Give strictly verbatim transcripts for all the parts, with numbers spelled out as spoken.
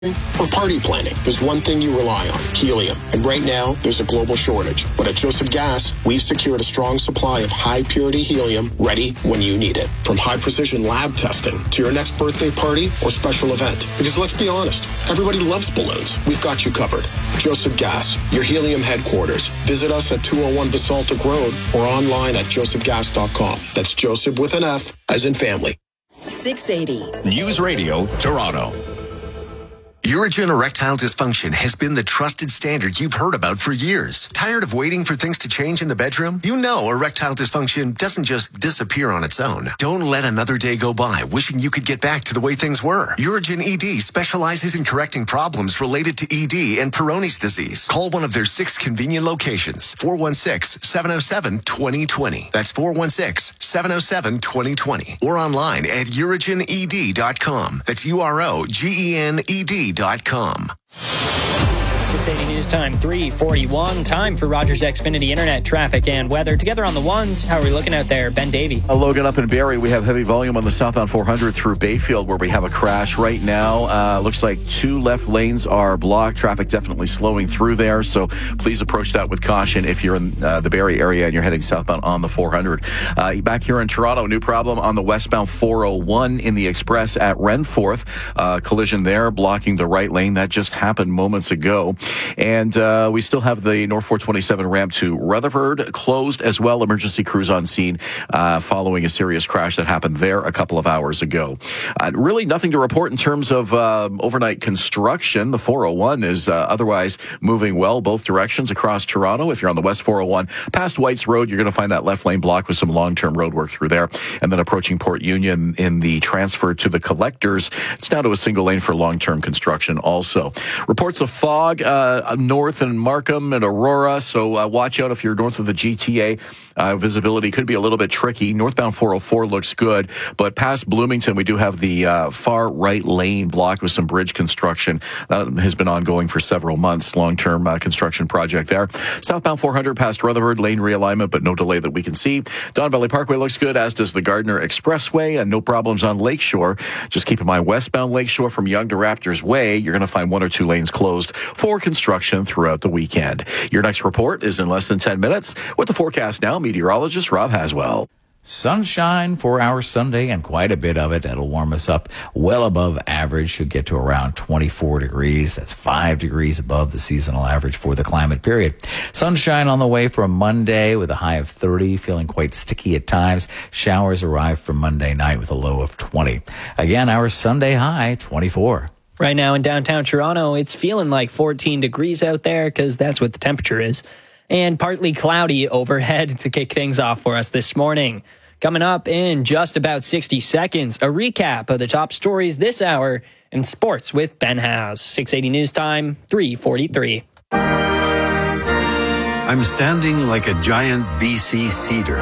For party planning, there's one thing you rely on, helium. And right now, there's a global shortage. But at Joseph Gas, we've secured a strong supply of high-purity helium ready when you need it. From high-precision lab testing to your next birthday party or special event. Because let's be honest, everybody loves balloons. We've got you covered. Joseph Gas, your helium headquarters. Visit us at two oh one Basaltic Road or online at joseph gas dot com. That's Joseph with an F, as in family. six eighty. News Radio, Toronto. Urigen erectile dysfunction has been the trusted standard you've heard about for years. Tired of waiting for things to change in the bedroom? You know erectile dysfunction doesn't just disappear on its own. Don't let another day go by wishing you could get back to the way things were. Urigen E D specializes in correcting problems related to E D and Peyronie's disease. Call one of their six convenient locations. four one six, seven oh seven, two oh two oh. That's four one six, seven oh seven, two oh two oh. Or online at urigen e d dot com. That's U R O G E N E D dot com. six eighty News Time, three forty-one. Time for Rogers Xfinity Internet traffic and weather. Together on the ones, how are we looking out there? Ben Davey. Uh, Logan, up in Barrie, we have heavy volume on the southbound four hundred through Bayfield where we have a crash right now. Uh, looks like two left lanes are blocked. Traffic definitely slowing through there, so please approach that with caution if you're in uh, the Barrie area and you're heading southbound on the four hundred. Uh, back here in Toronto, new problem on the westbound four oh one in the Express at Renforth. Uh, collision there, blocking the right lane. That just happened moments ago. And uh, we still have the North four twenty-seven ramp to Rutherford closed as well. Emergency crews on scene uh, following a serious crash that happened there a couple of hours ago. Uh, really nothing to report in terms of uh, overnight construction. The four oh one is uh, otherwise moving well both directions across Toronto. If you're on the West four oh one past Whites Road, you're going to find that left lane blocked with some long-term road work through there. And then approaching Port Union in the transfer to the collectors, it's down to a single lane for long-term construction also. Reports of fog uh, north in Markham and Aurora, so uh, watch out if you're north of the G T A. Uh, visibility could be a little bit tricky. Northbound four oh four looks good, but past Bloomington, we do have the uh, far right lane blocked with some bridge construction. That has been ongoing for several months. Long-term uh, construction project there. Southbound four hundred past Rutherford, lane realignment, but no delay that we can see. Don Valley Parkway looks good, as does the Gardner Expressway, and no problems on Lakeshore. Just keep in mind, westbound Lakeshore from Yonge to Raptors Way, you're going to find one or two lanes closed for construction throughout the weekend. Your next report is in less than ten minutes. With the forecast now, meteorologist Rob Haswell. Sunshine for our Sunday, and quite a bit of it. That'll warm us up well above average. Should get to around twenty-four degrees. That's five degrees above the seasonal average for the climate period. Sunshine on the way for Monday with a high of thirty, feeling quite sticky at times. Showers arrive for Monday night with a low of twenty. Again, our Sunday high, twenty-four. Right now in downtown Toronto, it's feeling like fourteen degrees out there because that's what the temperature is. And partly cloudy overhead to kick things off for us this morning. Coming up in just about sixty seconds, a recap of the top stories this hour in sports with Ben House. six eighty News Time, three forty-three. I'm standing like a giant B C cedar.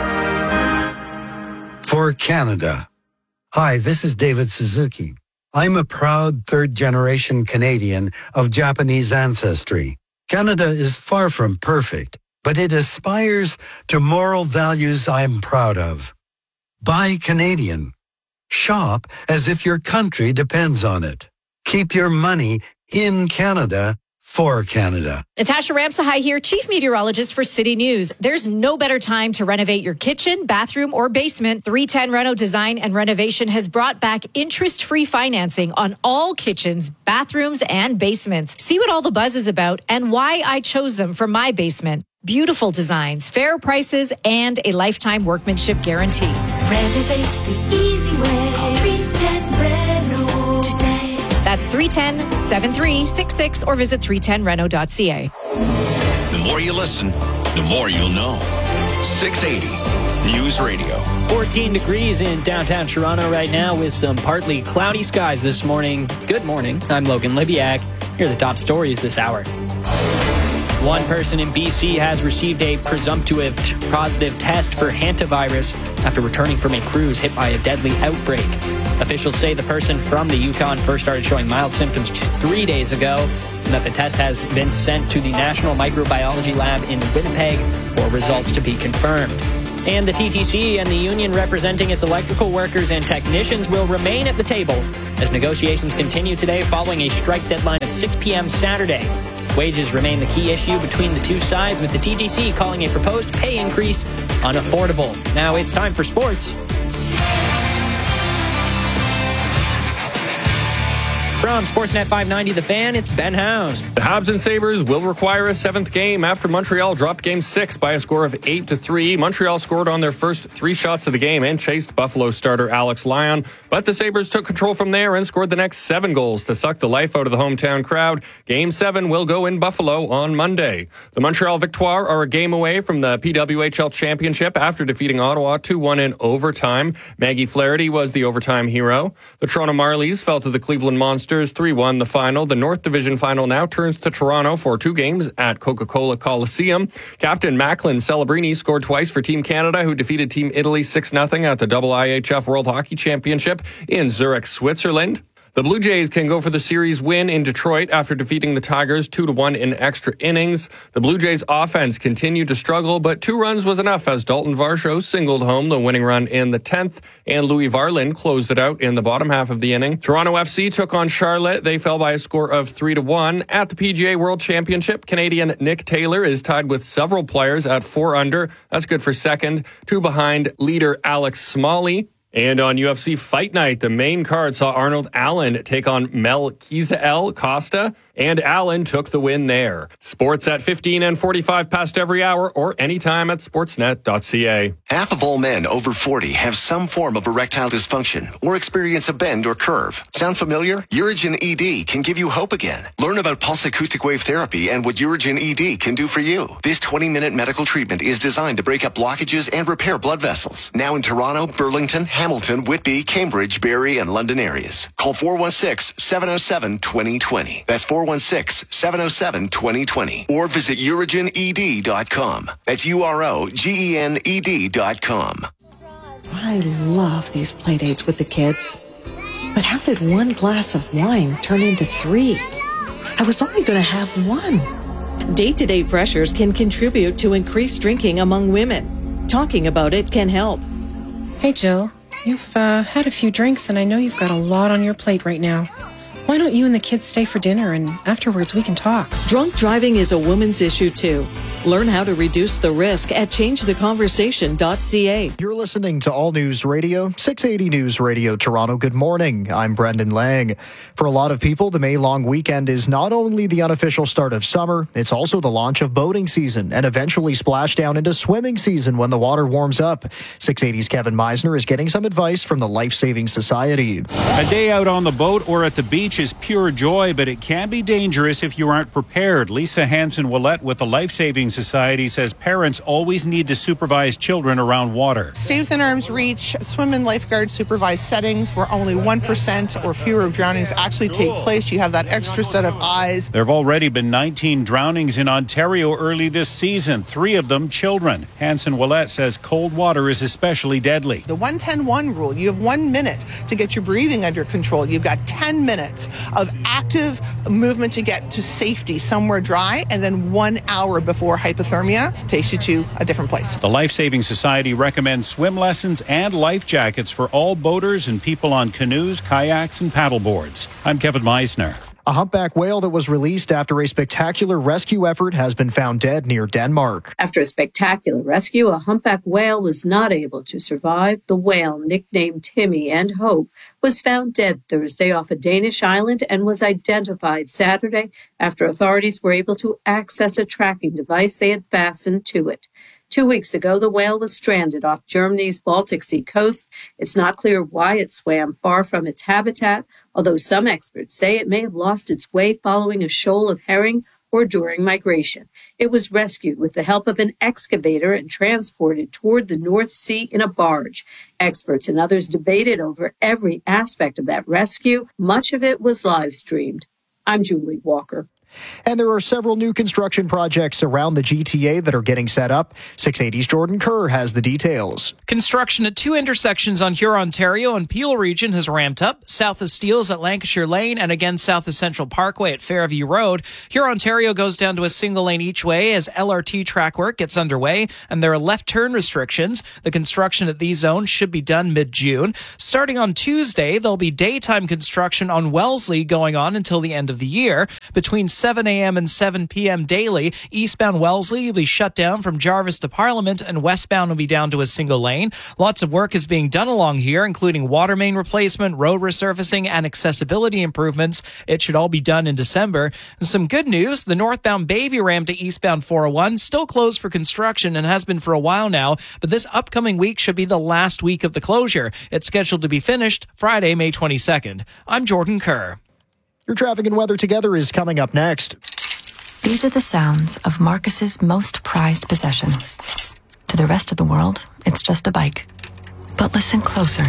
For Canada. Hi, this is David Suzuki. I'm a proud third-generation Canadian of Japanese ancestry. Canada is far from perfect, but it aspires to moral values I'm proud of. Buy Canadian. Shop as if your country depends on it. Keep your money in Canada for Canada. Natasha Ramsahai here, Chief Meteorologist for City News. There's no better time to renovate your kitchen, bathroom, or basement. three ten Reno Design and Renovation has brought back interest-free financing on all kitchens, bathrooms, and basements. See what all the buzz is about and why I chose them for my basement. Beautiful designs, fair prices, and a lifetime workmanship guarantee. Renovate the easy way. Call three ten Reno today. That's three one zero, seven three six six or visit three ten reno dot c a. The more you listen, the more you'll know. six eighty News Radio. fourteen degrees in downtown Toronto right now with some partly cloudy skies this morning. Good morning. I'm Logan Libiak. Here are the top stories this hour. One person in B C has received a presumptive positive test for hantavirus after returning from a cruise hit by a deadly outbreak. Officials say the person from the Yukon first started showing mild symptoms three days ago, and that the test has been sent to the National Microbiology Lab in Winnipeg for results to be confirmed. And the T T C and the union representing its electrical workers and technicians will remain at the table as negotiations continue today following a strike deadline of six p.m. Saturday. Wages remain the key issue between the two sides, with the T T C calling a proposed pay increase unaffordable. Now it's time for sports. From Sportsnet five ninety The Fan, it's Ben House. The Habs and Sabres will require a seventh game after Montreal dropped game six by a score of eight to three. Montreal scored on their first three shots of the game and chased Buffalo starter Alex Lyon, but the Sabres took control from there and scored the next seven goals to suck the life out of the hometown crowd. Game seven will go in Buffalo on Monday. The Montreal Victoire are a game away from the P W H L Championship after defeating Ottawa two one in overtime. Maggie Flaherty was the overtime hero. The Toronto Marlies fell to the Cleveland Monsters three one the final. The North Division final now turns to Toronto for two games at Coca-Cola Coliseum. Captain Macklin Celebrini scored twice for Team Canada, who defeated Team Italy six nothing at the I H F World Hockey Championship in Zurich, Switzerland. The Blue Jays can go for the series win in Detroit after defeating the Tigers two to one in extra innings. The Blue Jays offense continued to struggle, but two runs was enough as Dalton Varsho singled home the winning run in the tenth, and Louis Varlin closed it out in the bottom half of the inning. Toronto F C took on Charlotte. They fell by a score of three to one. At the P G A World Championship, Canadian Nick Taylor is tied with several players at four under. That's good for second. Two behind leader Alex Smalley. And on U F C Fight Night, the main card saw Arnold Allen take on Melquizael Costa, and Allen took the win there. Sports at fifteen and forty-five past every hour or anytime at sportsnet dot c a. Half of all men over forty have some form of erectile dysfunction or experience a bend or curve. Sound familiar? Urigen E D can give you hope again. Learn about pulse acoustic wave therapy and what Urigen E D can do for you. This twenty-minute medical treatment is designed to break up blockages and repair blood vessels. Now in Toronto, Burlington, Hamilton, Whitby, Cambridge, Barrie, and London areas. Call four one six, seven oh seven, two oh two oh. That's four one six, seven oh seven, two oh two oh. Or visit urigen e d dot com. That's U R O G E N E D dot com. I love these play dates with the kids. But how did one glass of wine turn into three? I was only going to have one. Day-to-day pressures can contribute to increased drinking among women. Talking about it can help. Hey, Jill. You've uh, had a few drinks, and I know you've got a lot on your plate right now. Why don't you and the kids stay for dinner, and afterwards we can talk? Drunk driving is a woman's issue, too. Learn how to reduce the risk at change the conversation dot c a. You're listening to All News Radio, six eighty News Radio Toronto. Good morning. I'm Brendan Lang. For a lot of people, the May long weekend is not only the unofficial start of summer, it's also the launch of boating season and eventually splashdown into swimming season when the water warms up. six eighty's Kevin Meisner is getting some advice from the Life Saving Society. A day out on the boat or at the beach is pure joy, but it can be dangerous if you aren't prepared. Lisa Hansen-Willette with the Life Saving Society says parents always need to supervise children around water. Stay within arm's reach, swim in lifeguard supervised settings where only one percent or fewer of drownings actually take place. You have that extra set of eyes. There have already been nineteen drownings in Ontario early this season, three of them children. Hansen-Willette says cold water is especially deadly. The one ten one rule, you have one minute to get your breathing under control. You've got ten minutes of active movement to get to safety somewhere dry, and then one hour before hypothermia takes you to a different place. The Life Saving Society recommends swim lessons and life jackets for all boaters and people on canoes, kayaks, and paddleboards. I'm Kevin Meisner. A humpback whale that was released after a spectacular rescue effort has been found dead near Denmark. After a spectacular rescue, a humpback whale was not able to survive. The whale, nicknamed Timmy and Hope, was found dead Thursday off a Danish island and was identified Saturday after authorities were able to access a tracking device they had fastened to it. Two weeks ago, the whale was stranded off Germany's Baltic Sea coast. It's not clear why it swam far from its habitat, although some experts say it may have lost its way following a shoal of herring or during migration. It was rescued with the help of an excavator and transported toward the North Sea in a barge. Experts and others debated over every aspect of that rescue. Much of it was live streamed. I'm Julie Walker. And there are several new construction projects around the G T A that are getting set up. six eighty's Jordan Kerr has the details. Construction at two intersections on Huron-Ontario and Peel region has ramped up. South of Steeles at Lancashire Lane and again south of Central Parkway at Fairview Road. Huron-Ontario goes down to a single lane each way as L R T track work gets underway, and there are left turn restrictions. The construction at these zones should be done mid-June. Starting on Tuesday, there'll be daytime construction on Wellesley going on until the end of the year. Between seven a.m. and seven p.m. daily, eastbound Wellesley will be shut down from Jarvis to Parliament, and westbound will be down to a single lane. Lots of work is being done along here, including water main replacement, road resurfacing, and accessibility improvements. It should all be done in December. And some good news, the northbound Bayview ramp to eastbound four oh one still closed for construction and has been for a while now, but this upcoming week should be the last week of the closure. It's scheduled to be finished Friday, May twenty-second. I'm Jordan Kerr. Your traffic and weather together is coming up next. These are the sounds of Marcus's most prized possession. To the rest of the world, it's just a bike. But listen closer.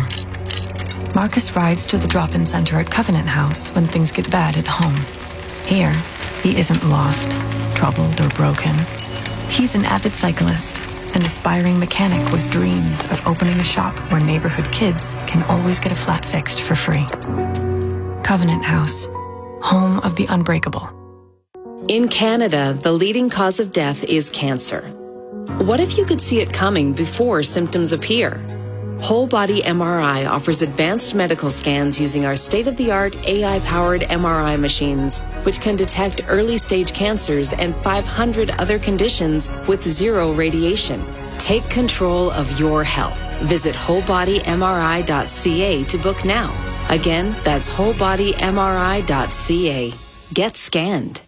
Marcus rides to the drop-in center at Covenant House when things get bad at home. Here, he isn't lost, troubled, or broken. He's an avid cyclist, an aspiring mechanic with dreams of opening a shop where neighborhood kids can always get a flat fixed for free. Covenant House, home of the unbreakable. In Canada, the leading cause of death is cancer. What if you could see it coming before symptoms appear? Whole Body M R I offers advanced medical scans using our state-of-the-art A I-powered M R I machines, which can detect early-stage cancers and five hundred other conditions with zero radiation. Take control of your health. Visit whole body M R I dot c a to book now. Again, that's whole body M R I dot c a. Get scanned.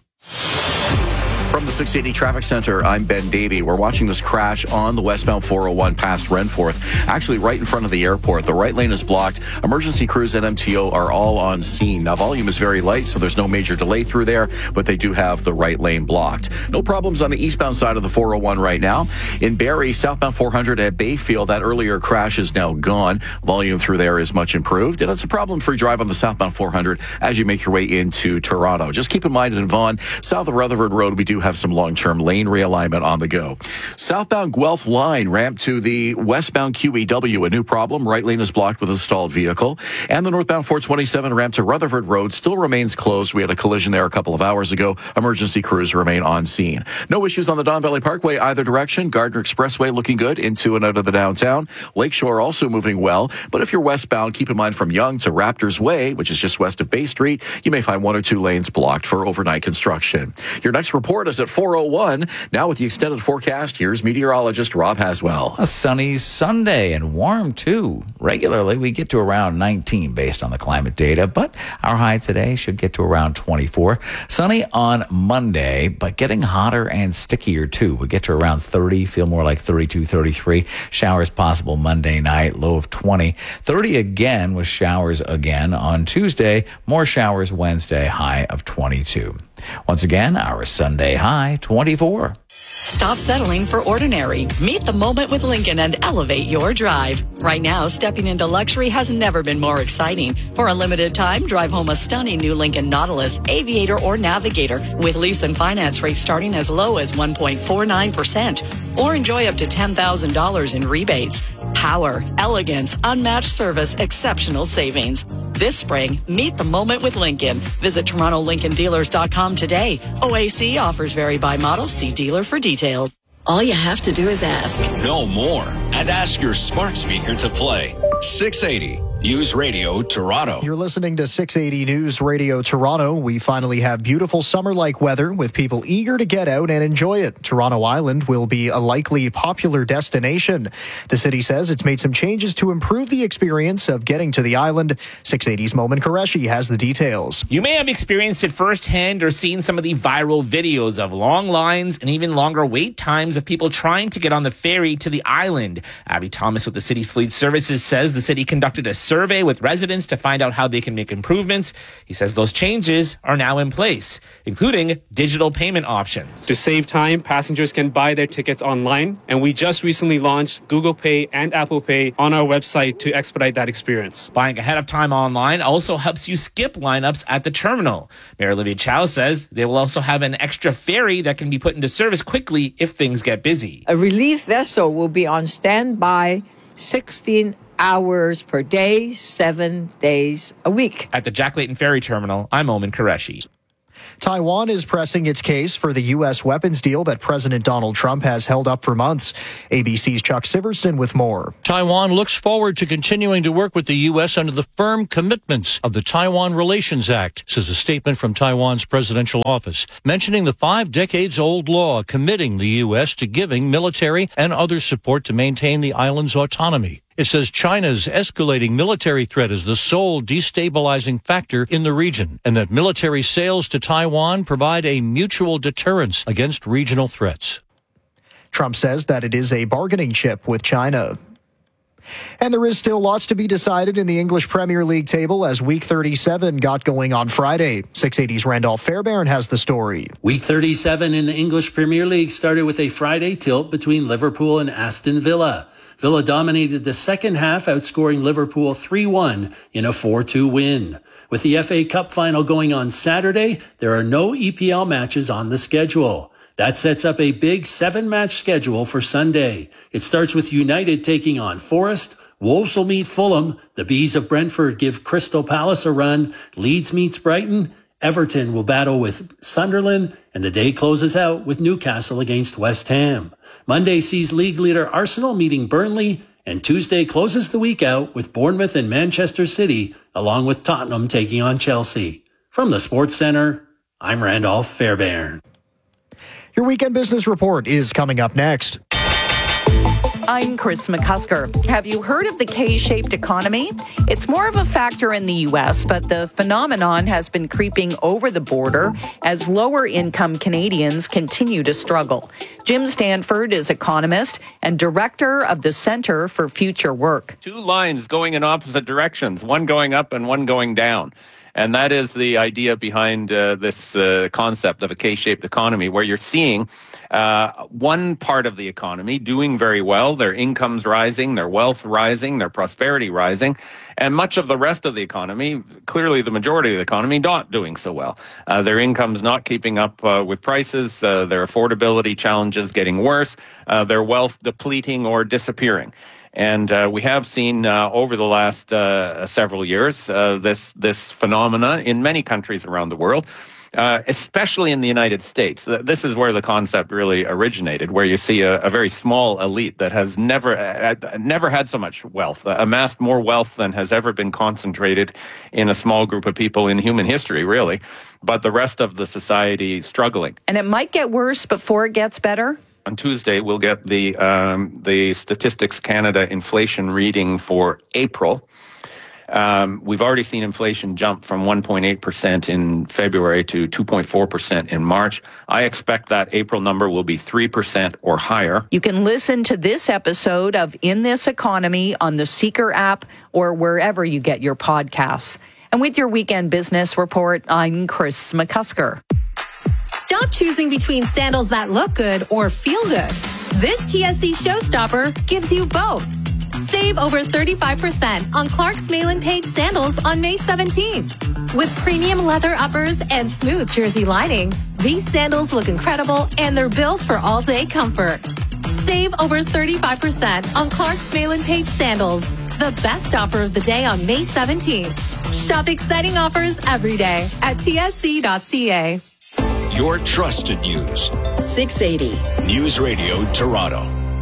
From the six eighty Traffic Center, I'm Ben Davey. We're watching this crash on the westbound four oh one past Renforth, actually right in front of the airport. The right lane is blocked. Emergency crews at M T O are all on scene. Now, volume is very light, so there's no major delay through there, but they do have the right lane blocked. No problems on the eastbound side of the four oh one right now. In Barrie, southbound four hundred at Bayfield, that earlier crash is now gone. Volume through there is much improved, and it's a problem-free drive on the southbound four hundred as you make your way into Toronto. Just keep in mind in Vaughan, south of Rutherford Road, we do have some long-term lane realignment on the go. Southbound Guelph line ramp to the westbound Q E W, a new problem. Right lane is blocked with a stalled vehicle. And the northbound four twenty-seven ramp to Rutherford Road still remains closed. We had a collision there a couple of hours ago. Emergency crews remain on scene. No issues on the Don Valley Parkway either direction. Gardner Expressway looking good into and out of the downtown. Lakeshore also moving well. But if you're westbound, keep in mind from Yonge to Raptors Way, which is just west of Bay Street, you may find one or two lanes blocked for overnight construction. Your next report is at four oh one. Now with the extended forecast, here's meteorologist Rob Haswell. A sunny Sunday and warm too. Regularly we get to around nineteen based on the climate data, but our high today should get to around twenty-four. Sunny on Monday, but getting hotter and stickier too. We get to around thirty, feel more like thirty-two, thirty-three. Showers possible Monday night, low of twenty. thirty again with showers again on Tuesday. More showers Wednesday, high of twenty-two. Once again, our Sunday high, twenty-four. Stop settling for ordinary. Meet the moment with Lincoln and elevate your drive. Right now, stepping into luxury has never been more exciting. For a limited time, drive home a stunning new Lincoln Nautilus, Aviator, or Navigator with lease and finance rates starting as low as one point four nine percent. Or enjoy up to ten thousand dollars in rebates. Power, elegance, unmatched service, exceptional savings. This spring, meet the moment with Lincoln. Visit Toronto Lincoln Dealers dot com today. O A C offers vary by model. See dealer for details. All you have to do is ask. No more. And ask your smart speaker to play. six eighty News Radio Toronto. You're listening to six eighty News Radio Toronto. We finally have beautiful summer-like weather with people eager to get out and enjoy it. Toronto Island will be a likely popular destination. The city says it's made some changes to improve the experience of getting to the island. six eighty's Momin Qureshi has the details. You may have experienced it firsthand or seen some of the viral videos of long lines and even longer wait times of people trying to get on the ferry to the island. Abby Thomas with the city's fleet services says the city conducted a survey survey with residents to find out how they can make improvements. He says those changes are now in place, including digital payment options. To save time, passengers can buy their tickets online, and we just recently launched Google Pay and Apple Pay on our website to expedite that experience. Buying ahead of time online also helps you skip lineups at the terminal. Mayor Olivia Chow says they will also have an extra ferry that can be put into service quickly if things get busy. A relief vessel will be on standby sixteen hours per day, seven days a week. At the Jack Layton Ferry Terminal, I'm Oman Qureshi. Taiwan is pressing its case for the U S weapons deal that President Donald Trump has held up for months. A B C's Chuck Siverston with more. Taiwan looks forward to continuing to work with the U S under the firm commitments of the Taiwan Relations Act, says a statement from Taiwan's presidential office, mentioning the five decades old law committing the U S to giving military and other support to maintain the island's autonomy. It says China's escalating military threat is the sole destabilizing factor in the region, and that military sales to Taiwan provide a mutual deterrence against regional threats. Trump says that it is a bargaining chip with China. And there is still lots to be decided in the English Premier League table as Week thirty-seven got going on Friday. six eighty's Randolph Fairbairn has the story. Week thirty-seven in the English Premier League started with a Friday tilt between Liverpool and Aston Villa. Villa dominated the second half, outscoring Liverpool three one in a four two win. With the F A Cup final going on Saturday, there are no E P L matches on the schedule. That sets up a big seven-match schedule for Sunday. It starts with United taking on Forest, Wolves will meet Fulham, the Bees of Brentford give Crystal Palace a run, Leeds meets Brighton, Everton will battle with Sunderland, and the day closes out with Newcastle against West Ham. Monday sees league leader Arsenal meeting Burnley, and Tuesday closes the week out with Bournemouth and Manchester City, along with Tottenham taking on Chelsea. From the Sports Center, I'm Randolph Fairbairn. Your weekend business report is coming up next. I'm Chris McCusker. Have you heard of the K-shaped economy? It's more of a factor in the U S, but the phenomenon has been creeping over the border as lower-income Canadians continue to struggle. Jim Stanford is economist and director of the Center for Future Work. Two lines going in opposite directions, one going up and one going down. And that is the idea behind uh, this uh, concept of a K-shaped economy, where you're seeing uh, one part of the economy doing very well, their incomes rising, their wealth rising, their prosperity rising, and much of the rest of the economy, clearly the majority of the economy, not doing so well. Uh, their incomes not keeping up uh, with prices, uh, their affordability challenges getting worse, uh, their wealth depleting or disappearing. And uh, we have seen uh, over the last uh, several years uh, this this phenomena in many countries around the world, uh, especially in the United States. This is where the concept really originated, where you see a, a very small elite that has never uh, never had so much wealth, uh, amassed more wealth than has ever been concentrated in a small group of people in human history, really. But the rest of the society struggling. And it might get worse before it gets better? On Tuesday, we'll get the um, the Statistics Canada inflation reading for April. Um, we've already seen inflation jump from one point eight percent in February to two point four percent in March. I expect that April number will be three percent or higher. You can listen to this episode of In This Economy on the Seeker app or wherever you get your podcasts. And with your weekend business report, I'm Chris McCusker. Stop choosing between sandals that look good or feel good. This T S C Showstopper gives you both. Save over thirty-five percent on Clark's Mail-in Page sandals on May seventeenth. With premium leather uppers and smooth jersey lining, these sandals look incredible and they're built for all-day comfort. Save over thirty-five percent on Clark's Mail-in Page sandals, the best offer of the day on May seventeenth. Shop exciting offers every day at T S C dot C A. Your trusted news. six eighty News Radio Toronto.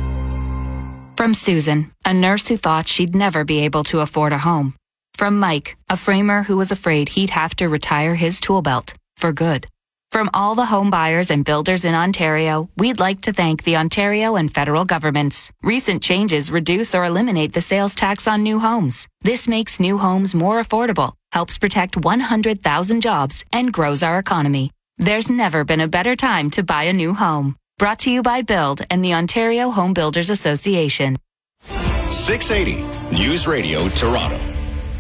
From Susan, a nurse who thought she'd never be able to afford a home. From Mike, a framer who was afraid he'd have to retire his tool belt for good. From all the home buyers and builders in Ontario, we'd like to thank the Ontario and federal governments. Recent changes reduce or eliminate the sales tax on new homes. This makes new homes more affordable, helps protect one hundred thousand jobs, and grows our economy. There's never been a better time to buy a new home. Brought to you by Build and the Ontario Home Builders Association. six eighty News Radio Toronto.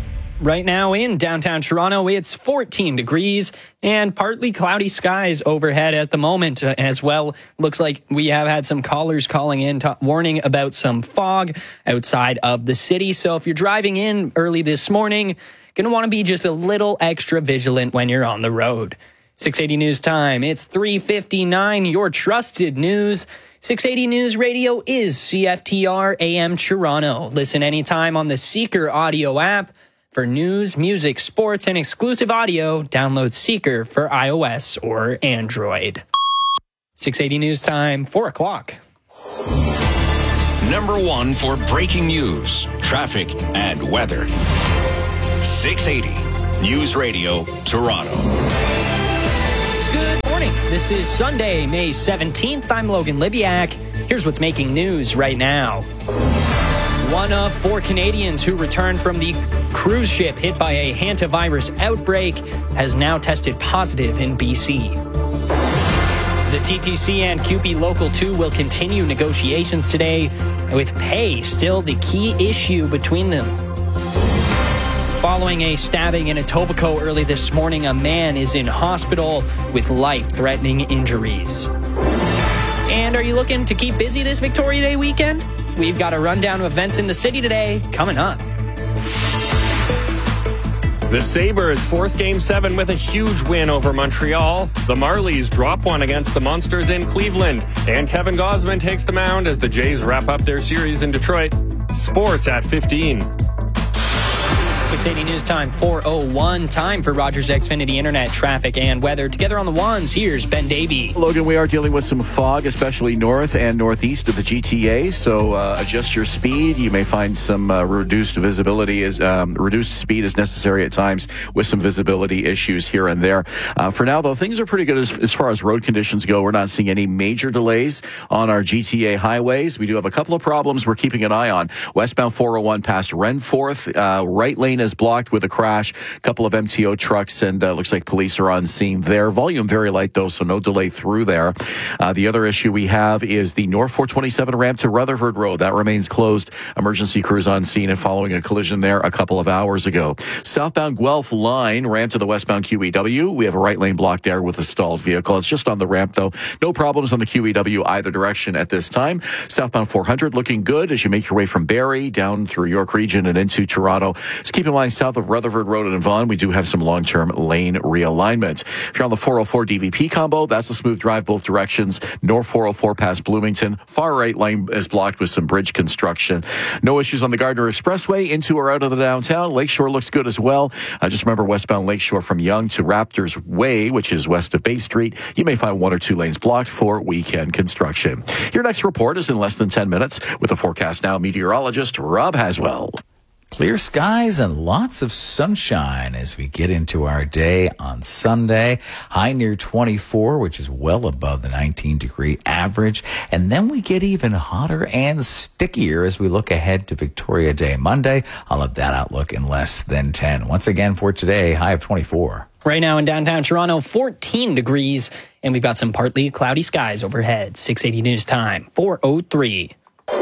Right now in downtown Toronto, it's fourteen degrees and partly cloudy skies overhead at the moment uh, as well. Looks like we have had some callers calling in t- warning about some fog outside of the city. So if you're driving in early this morning, going to want to be just a little extra vigilant when you're on the road. six eighty News Time. It's three fifty-nine, your trusted news. six eighty News Radio is C F T R A M Toronto. Listen anytime on the Seeker audio app. For news, music, sports, and exclusive audio, download Seeker for iOS or Android. six eighty News Time, four o'clock. Number one for breaking news, traffic, and weather. six eighty News Radio, Toronto. Good morning. This is Sunday, May seventeenth. I'm Logan Libiak. Here's what's making news right now. One of four Canadians who returned from the cruise ship hit by a hantavirus outbreak has now tested positive in B C. The T T C and C U P E Local two will continue negotiations today, with pay still the key issue between them. Following a stabbing in Etobicoke early this morning, a man is in hospital with life-threatening injuries. And are you looking to keep busy this Victoria Day weekend? We've got a rundown of events in the city today coming up. The Sabres force Game seven with a huge win over Montreal. The Marlies drop one against the Monsters in Cleveland. And Kevin Gausman takes the mound as the Jays wrap up their series in Detroit. Sports at fifteen. six eighty News Time, four oh one. Time for Rogers Xfinity Internet traffic and weather. Together on the ones, here's Ben Davey. Logan, we are dealing with some fog, especially north and northeast of the G T A. So uh, adjust your speed. You may find some uh, reduced visibility, is um, reduced speed is necessary at times with some visibility issues here and there. Uh, for now, though, things are pretty good as, as far as road conditions go. We're not seeing any major delays on our G T A highways. We do have a couple of problems we're keeping an eye on. Westbound four oh one past Renforth, uh, right lane is blocked with a crash. A couple of M T O trucks, and uh, looks like police are on scene there. Volume very light, though, so no delay through there. Uh, the other issue we have is the North four twenty-seven ramp to Rutherford Road. That remains closed. Emergency crews on scene and following a collision there a couple of hours ago. Southbound Guelph line ramp to the westbound Q E W. We have a right lane blocked there with a stalled vehicle. It's just on the ramp, though. No problems on the Q E W either direction at this time. Southbound four hundred looking good as you make your way from Barrie down through York Region and into Toronto. Just keep in mind, south of Rutherford Road and Vaughan, we do have some long-term lane realignment. If you're on the four oh four D V P combo, that's a smooth drive both directions. North four oh four past Bloomington. Far right lane is blocked with some bridge construction. No issues on the Gardner Expressway into or out of the downtown. Lakeshore looks good as well. Uh, just remember westbound Lakeshore from Yonge to Raptors Way, which is west of Bay Street. You may find one or two lanes blocked for weekend construction. Your next report is in less than ten minutes with a forecast now meteorologist Rob Haswell. Clear skies and lots of sunshine as we get into our day on Sunday. High near twenty-four, which is well above the nineteen degree average. And then we get even hotter and stickier as we look ahead to Victoria Day Monday. I'll have that outlook in less than ten. Once again for today, high of twenty-four. Right now in downtown Toronto, fourteen degrees, and we've got some partly cloudy skies overhead. six eighty News Time, four oh three.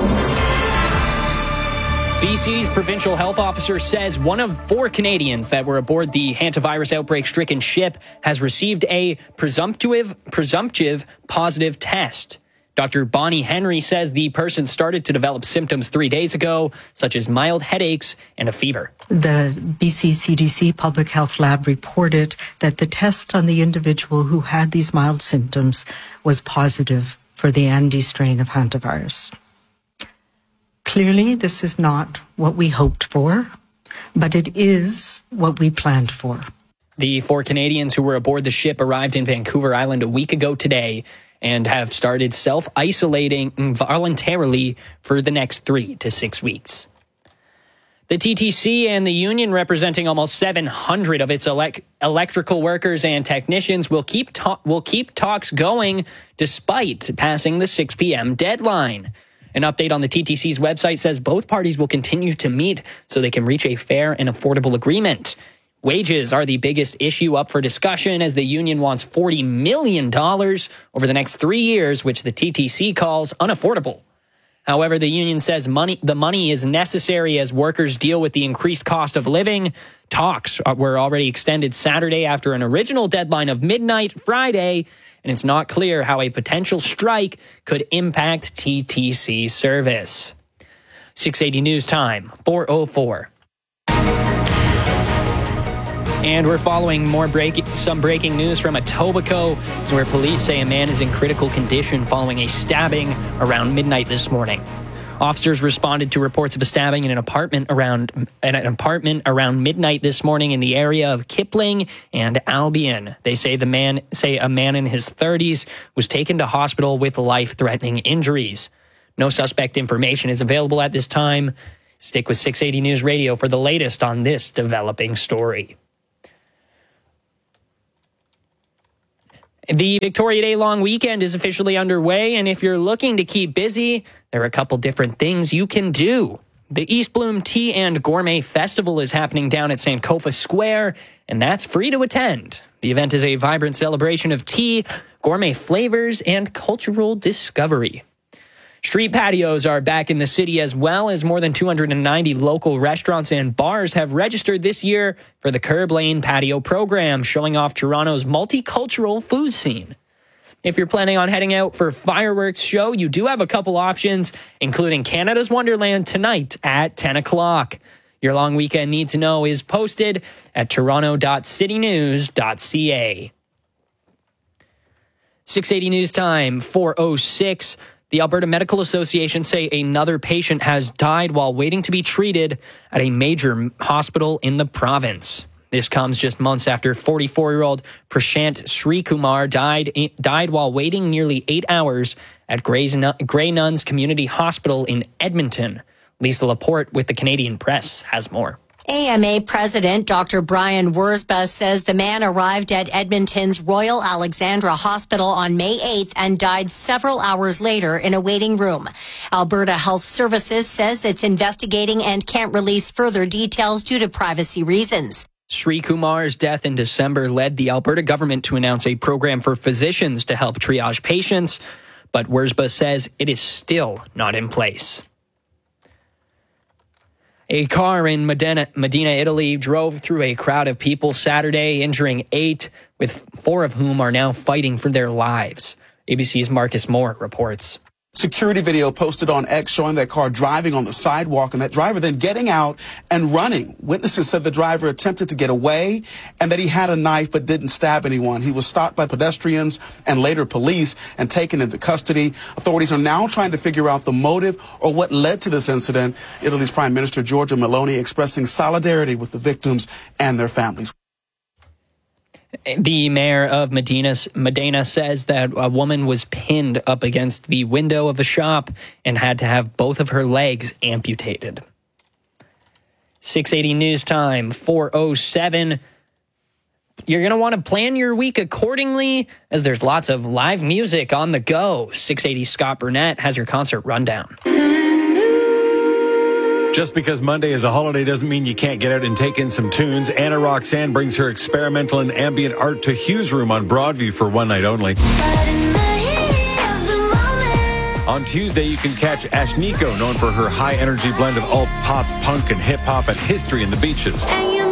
B C's provincial health officer says one of four Canadians that were aboard the hantavirus outbreak-stricken ship has received a presumptive, presumptive positive test. Doctor Bonnie Henry says the person started to develop symptoms three days ago, such as mild headaches and a fever. The B C C D C Public Health Lab reported that the test on the individual who had these mild symptoms was positive for the Andes strain of hantavirus. Clearly, this is not what we hoped for, but it is what we planned for. The four Canadians who were aboard the ship arrived in Vancouver Island a week ago today and have started self-isolating voluntarily for the next three to six weeks. The T T C and the union representing almost seven hundred of its elec- electrical workers and technicians will keep ta- will keep talks going despite passing the six p.m. deadline. An update on the T T C's website says both parties will continue to meet so they can reach a fair and affordable agreement. Wages are the biggest issue up for discussion as the union wants forty million dollars over the next three years, which the T T C calls unaffordable. However, the union says money, the money is necessary as workers deal with the increased cost of living. Talks were already extended Saturday after an original deadline of midnight Friday, and it's not clear how a potential strike could impact T T C service. six eighty News Time, four oh four. And we're following more break, some breaking news from Etobicoke, where police say a man is in critical condition following a stabbing around midnight this morning. Officers responded to reports of a stabbing in an apartment around in an apartment around midnight this morning in the area of Kipling and Albion. They say the man say a man in his thirties was taken to hospital with life-threatening injuries. No suspect information is available at this time. Stick with six eighty News Radio for the latest on this developing story. The Victoria Day long weekend is officially underway, and if you're looking to keep busy, there are a couple different things you can do. The East Bloom Tea and Gourmet Festival is happening down at Sankofa Square, and that's free to attend. The event is a vibrant celebration of tea, gourmet flavors, and cultural discovery. Street patios are back in the city, as well as more than two hundred ninety local restaurants and bars have registered this year for the Curb Lane Patio program, showing off Toronto's multicultural food scene. If you're planning on heading out for a fireworks show, you do have a couple options, including Canada's Wonderland tonight at ten o'clock. Your long weekend need to know is posted at toronto dot city news dot c a. six eighty News Time, four oh six. The Alberta Medical Association say another patient has died while waiting to be treated at a major hospital in the province. This comes just months after forty-four-year-old Prashant Srikumar died died while waiting nearly eight hours at Grey Nuns Community Hospital in Edmonton. Lisa Laporte with the Canadian Press has more. A M A President Doctor Brian Wurzba says the man arrived at Edmonton's Royal Alexandra Hospital on May eighth and died several hours later in a waiting room. Alberta Health Services says it's investigating and can't release further details due to privacy reasons. Sri Kumar's death in December led the Alberta government to announce a program for physicians to help triage patients, but Wurzba says it is still not in place. A car in Medina, Medina, Italy drove through a crowd of people Saturday, injuring eight, with four of whom are now fighting for their lives. A B C's Marcus Moore reports. Security video posted on X showing that car driving on the sidewalk and that driver then getting out and running. Witnesses said the driver attempted to get away and that he had a knife but didn't stab anyone. He was stopped by pedestrians and later police and taken into custody. Authorities are now trying to figure out the motive or what led to this incident. Italy's Prime Minister Giorgia Meloni expressing solidarity with the victims and their families. The mayor of Medina, Medina says that a woman was pinned up against the window of a shop and had to have both of her legs amputated. six eighty News Time, four oh seven. You're going to want to plan your week accordingly, as there's lots of live music on the go. six eighty Scott Burnett has your concert rundown. Just because Monday is a holiday doesn't mean you can't get out and take in some tunes. Anna Roxanne brings her experimental and ambient art to Hughes Room on Broadview for one night only. On Tuesday, you can catch Ashniko, known for her high-energy blend of alt pop, punk, and hip-hop at History in the Beaches.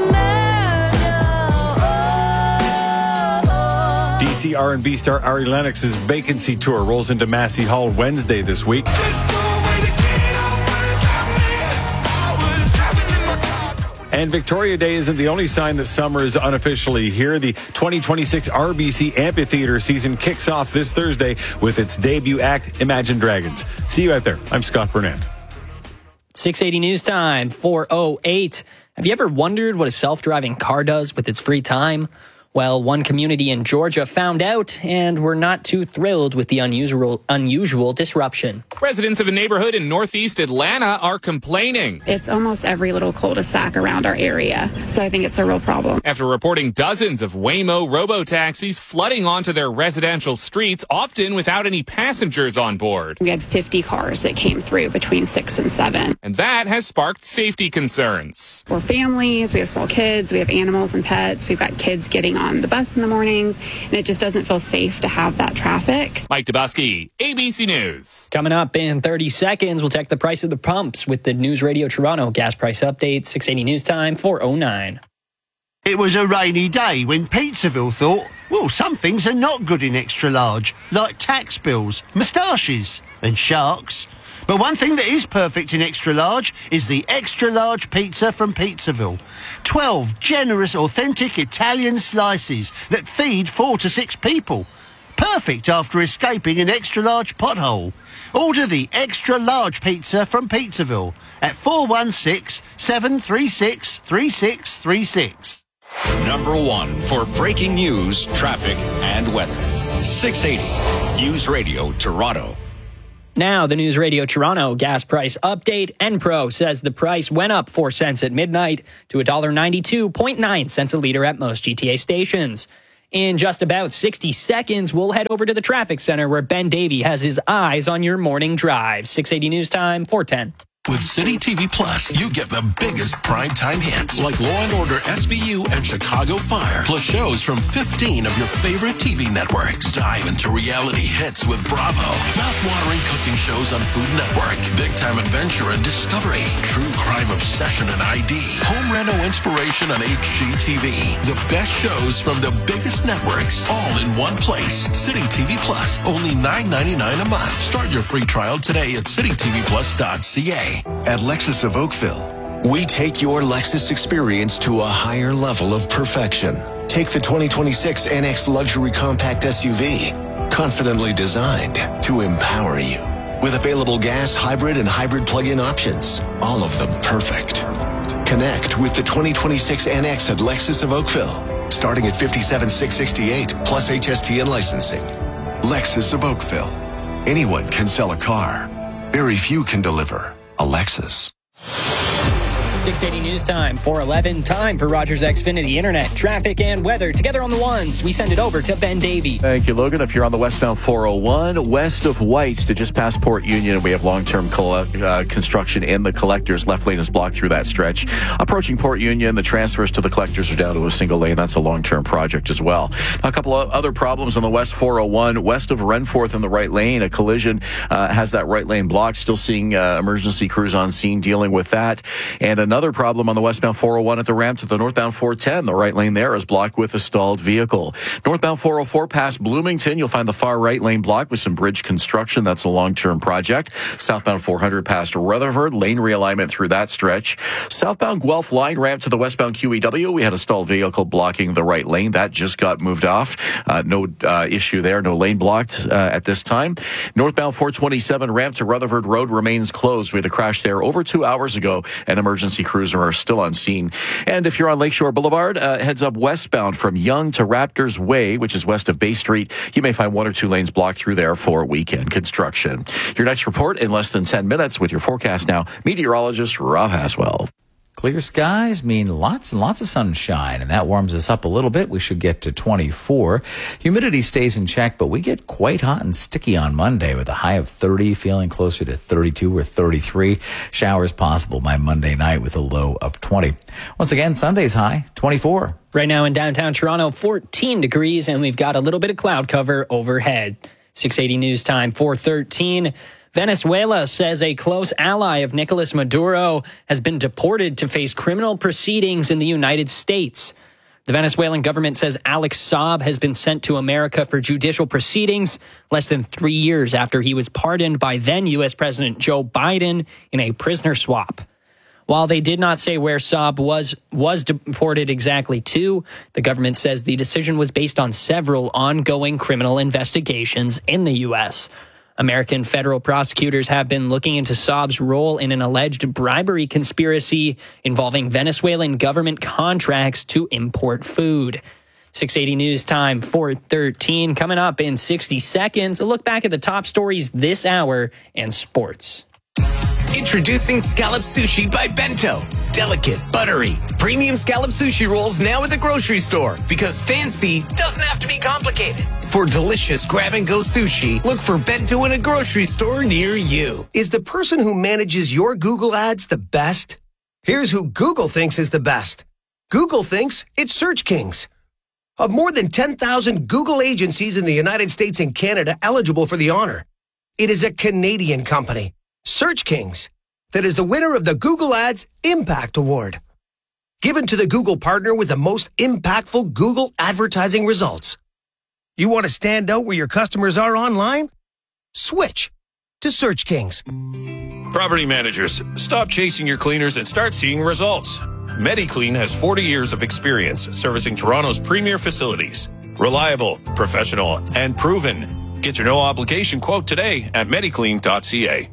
D C R and B star Ari Lennox's Vacancy Tour rolls into Massey Hall Wednesday this week. And Victoria Day isn't the only sign that summer is unofficially here. The twenty twenty-six R B C Amphitheater season kicks off this Thursday with its debut act, Imagine Dragons. See you out there. I'm Scott Burnett. six eighty News Time, four oh eight. Have you ever wondered what a self-driving car does with its free time? Well, one community in Georgia found out and were not too thrilled with the unusual unusual disruption. Residents of a neighborhood in northeast Atlanta are complaining. It's almost every little cul-de-sac around our area, so I think it's a real problem. After reporting dozens of Waymo robo-taxis flooding onto their residential streets, often without any passengers on board. We had fifty cars that came through between six and seven. And that has sparked safety concerns. We're families, we have small kids, we have animals and pets, we've got kids getting on on the bus in the mornings, and it just doesn't feel safe to have that traffic. Mike Dubusky, A B C News. Coming up in thirty seconds, we'll check the price of the pumps with the News Radio Toronto gas price update, six eighty News Time, four oh nine. It was a rainy day when Pizzaville thought, well, some things are not good in extra large, like tax bills, moustaches and sharks. But one thing that is perfect in extra large is the extra large pizza from Pizzaville. Twelve generous, authentic Italian slices that feed four to six people. Perfect after escaping an extra large pothole. Order the extra large pizza from Pizzaville at four one six, seven three six, three six three six. Number one for breaking news, traffic, and weather. six eighty News Radio Toronto. Now, the News Radio Toronto gas price update. Enpro says the price went up four cents at midnight to one dollar ninety-two point nine cents a litre at most G T A stations. In just about sixty seconds, we'll head over to the traffic center where Ben Davey has his eyes on your morning drive. six eighty News Time, four ten. With City T V Plus, you get the biggest primetime hits like Law and Order S V U and Chicago Fire, plus shows from fifteen of your favorite T V networks. Dive into reality hits with Bravo, mouth-watering cooking shows on Food Network, Big Time Adventure and Discovery, True Crime Obsession and I D, Home Reno Inspiration on H G T V. The best shows from the biggest networks, all in one place. City T V Plus, only nine ninety-nine a month. Start your free trial today at city t v plus dot c a. At Lexus of Oakville, we take your Lexus experience to a higher level of perfection. Take the twenty twenty-six N X Luxury Compact S U V, confidently designed to empower you. With available gas, hybrid, and hybrid plug-in options, all of them perfect. Connect with the twenty twenty-six N X at Lexus of Oakville, starting at fifty-seven thousand six hundred sixty-eight dollars plus H S T and licensing. Lexus of Oakville. Anyone can sell a car. Very few can deliver a Lexus. six eighty News Time, four eleven. Time for Rogers Xfinity Internet, traffic, and weather. Together on the ones, we send it over to Ben Davey. Thank you, Logan. If you're on the westbound four oh one, west of Whites to just past Port Union, we have long-term coll- uh, construction in the collectors. Left lane is blocked through that stretch. Approaching Port Union, the transfers to the collectors are down to a single lane. That's a long-term project as well. Now, a couple of other problems on the west four oh one, west of Renforth in the right lane. A collision uh, has that right lane blocked. Still seeing uh, emergency crews on scene dealing with that. And another problem on the westbound four oh one at the ramp to the northbound four ten. The right lane there is blocked with a stalled vehicle. Northbound four oh four past Bloomington, you'll find the far right lane blocked with some bridge construction. That's a long-term project. Southbound four hundred past Rutherford, lane realignment through that stretch. Southbound Guelph line ramp to the westbound Q E W, we had a stalled vehicle blocking the right lane. That just got moved off. Uh, no uh, issue there. No lane blocked uh, at this time. Northbound four twenty-seven ramp to Rutherford Road remains closed. We had a crash there over two hours ago, and emergency crews are still on scene. And if you're on Lakeshore Boulevard, uh, heads up westbound from Yonge to Raptors Way, which is west of Bay Street. You may find one or two lanes blocked through there for weekend construction. Your next report in less than ten minutes with your forecast now. Meteorologist Rob Haswell. Clear skies mean lots and lots of sunshine, and that warms us up a little bit. We should get to twenty-four. Humidity stays in check, but we get quite hot and sticky on Monday with a high of thirty, feeling closer to thirty-two or thirty-three. Showers possible by Monday night with a low of twenty. Once again, Sunday's high, twenty-four. Right now in downtown Toronto, fourteen degrees, and we've got a little bit of cloud cover overhead. six eighty News Time, four thirteen. Venezuela says a close ally of Nicolas Maduro has been deported to face criminal proceedings in the United States. The Venezuelan government says Alex Saab has been sent to America for judicial proceedings less than three years after he was pardoned by then U S President Joe Biden in a prisoner swap. While they did not say where Saab was was deported exactly to, the government says the decision was based on several ongoing criminal investigations in the U S American federal prosecutors have been looking into Saab's role in an alleged bribery conspiracy involving Venezuelan government contracts to import food. six eighty News Time, four thirteen. Coming up in sixty seconds, a look back at the top stories this hour and sports. Introducing Scallop Sushi by Bento. Delicate, buttery, premium scallop sushi rolls now at the grocery store, because fancy doesn't have to be complicated. For delicious grab-and-go sushi, look for Bento in a grocery store near you. Is the person who manages your Google ads the best? Here's who Google thinks is the best. Google thinks it's Search Kings. of more than ten thousand Google agencies in the United States and Canada eligible for the honor. It is a Canadian company, Search Kings, that is the winner of the Google Ads Impact Award, given to the Google partner with the most impactful Google advertising results. You want to stand out where your customers are online? Switch to Search Kings. Property managers, stop chasing your cleaners and start seeing results. MediClean has forty years of experience servicing Toronto's premier facilities. Reliable, professional, and proven. Get your no-obligation quote today at mediclean dot c a.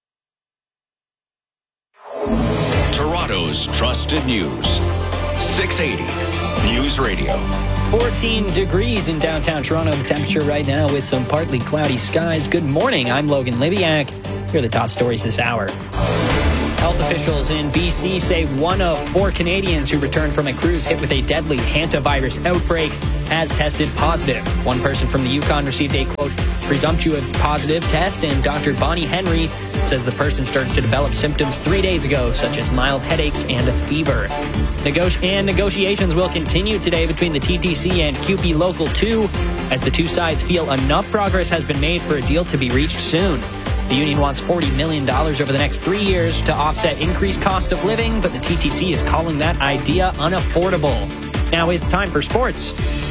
Toronto's trusted news. six eighty News Radio. fourteen degrees in downtown Toronto. The temperature right now with some partly cloudy skies. Good morning. I'm Logan Liviak. Here are the top stories this hour. Health officials in B C say one of four Canadians who returned from a cruise hit with a deadly hantavirus outbreak has tested positive. One person from the Yukon received a, quote, presumptuous positive test, and Doctor Bonnie Henry says the person started to develop symptoms three days ago, such as mild headaches and a fever. Negoti- and negotiations will continue today between the T T C and C U P E Local two, as the two sides feel enough progress has been made for a deal to be reached soon. The union wants forty million dollars over the next three years to offset increased cost of living, but the T T C is calling that idea unaffordable. Now it's time for sports.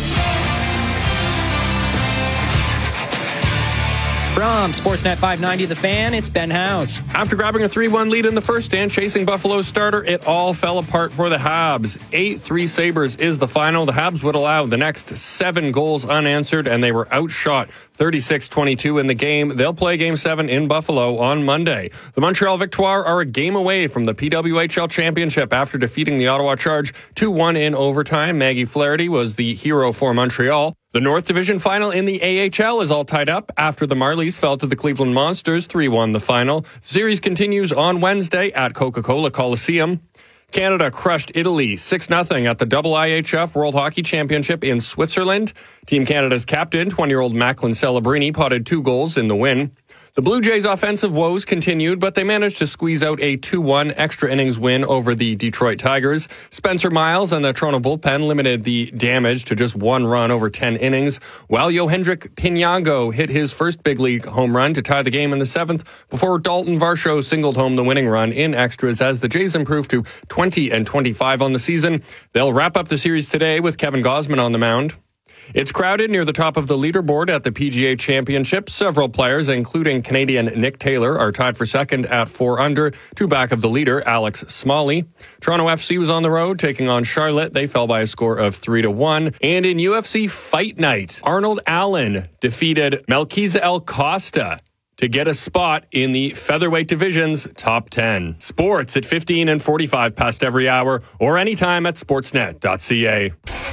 From Sportsnet five ninety The Fan, it's Ben House. After grabbing a three one lead in the first and chasing Buffalo's starter, it all fell apart for the Habs. eight three Sabres is the final. The Habs would allow the next seven goals unanswered, and they were outshot thirty-six twenty-two in the game. They'll play Game seven in Buffalo on Monday. The Montreal Victoire are a game away from the P W H L Championship after defeating the Ottawa Charge two one in overtime. Maggie Flaherty was the hero for Montreal. The North Division final in the A H L is all tied up after the Marlies fell to the Cleveland Monsters three one the final. The series continues on Wednesday at Coca-Cola Coliseum. Canada crushed Italy six nothing at the double I H F World Hockey Championship in Switzerland. Team Canada's captain, twenty-year-old Macklin Celebrini, potted two goals in the win. The Blue Jays' offensive woes continued, but they managed to squeeze out a two one extra innings win over the Detroit Tigers. Spencer Miles and the Toronto bullpen limited the damage to just one run over ten innings, while Yohendrick Pinango hit his first big league home run to tie the game in the seventh before Dalton Varsho singled home the winning run in extras as the Jays improved to twenty and twenty-five on the season. They'll wrap up the series today with Kevin Gausman on the mound. It's crowded near the top of the leaderboard at the P G A Championship. Several players, including Canadian Nick Taylor, are tied for second at four under, two back of the leader, Alex Smalley. Toronto F C was on the road taking on Charlotte. They fell by a score of three to one. And in U F C Fight Night, Arnold Allen defeated Melquiza El Costa to get a spot in the featherweight division's top ten. Sports at fifteen and forty-five past every hour or anytime at sportsnet dot c a.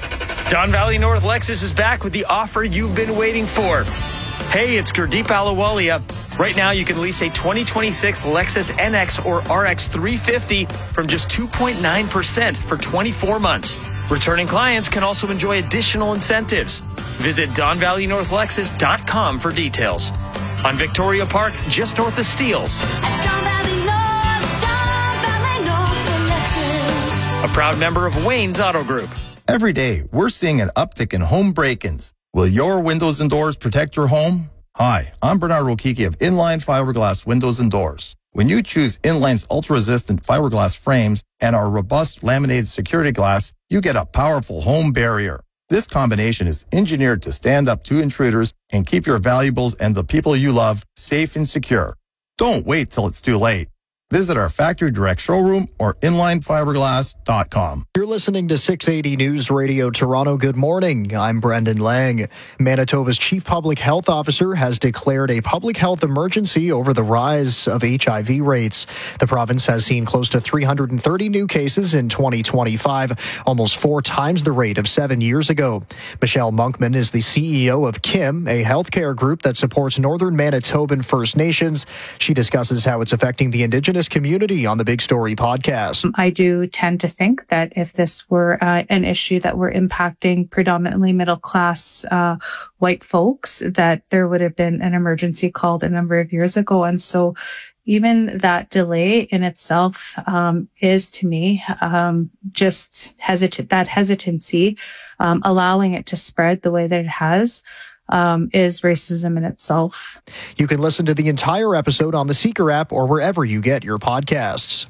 Don Valley North Lexus is back with the offer you've been waiting for. Hey, it's Gurdeep Ahluwalia. Right now, you can lease a twenty twenty-six Lexus N X or R X three fifty from just two point nine percent for twenty-four months. Returning clients can also enjoy additional incentives. Visit don valley north lexus dot com for details. On Victoria Park, just north of Steeles. A proud member of Wayne's Auto Group. Every day, we're seeing an uptick in home break-ins. Will your windows and doors protect your home? Hi, I'm Bernard Rokiki of Inline Fiberglass Windows and Doors. When you choose Inline's ultra-resistant fiberglass frames and our robust laminated security glass, you get a powerful home barrier. This combination is engineered to stand up to intruders and keep your valuables and the people you love safe and secure. Don't wait till it's too late. Visit our factory direct showroom or inline fiberglass dot com. You're listening to six eighty News Radio Toronto. Good morning. I'm Brendan Lang. Manitoba's chief public health officer has declared a public health emergency over the rise of H I V rates. The province has seen close to three hundred thirty new cases in twenty twenty-five, almost four times the rate of seven years ago. Michelle Monkman is the C E O of Kim, a healthcare group that supports Northern Manitoban First Nations. She discusses how it's affecting the Indigenous community on the Big Story podcast. I do tend to think that if this were uh, an issue that were impacting predominantly middle class uh, white folks, that there would have been an emergency called a number of years ago. And so even that delay in itself um, is, to me, um, just hesitant. That hesitancy, um, allowing it to spread the way that it has, um, is racism in itself. You can listen to the entire episode on the Seeker app or wherever you get your podcasts.